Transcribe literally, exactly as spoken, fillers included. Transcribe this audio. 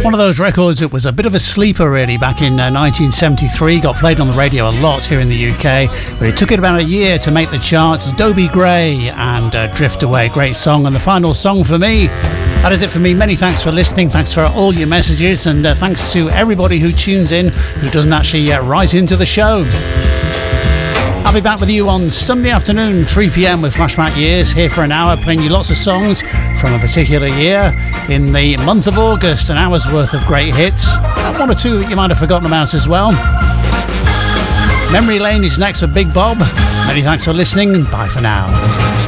One of those records that was a bit of a sleeper really back in uh, nineteen seventy-three, got played on the radio a lot here in the U K, but it took it about a year to make the charts. Dobie Gray and uh, Drift Away, great song, and the final song for me. That is it for me. Many thanks for listening, thanks for all your messages, and uh, thanks to everybody who tunes in who doesn't actually uh, write into the show. I'll be back with you on Sunday afternoon, three p.m. with Flashback Years, here for an hour, playing you lots of songs from a particular year in the month of August, an hour's worth of great hits, and one or two that you might have forgotten about as well. Memory Lane is next for Big Bob. Many thanks for listening, and bye for now.